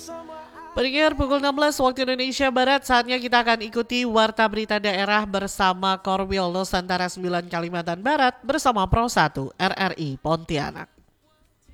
Pendengar, pukul 16 waktu Indonesia Barat, saatnya kita akan ikuti Warta Berita Daerah bersama Korwil Nusantara 9 Kalimantan Barat bersama Pro 1 RRI Pontianak.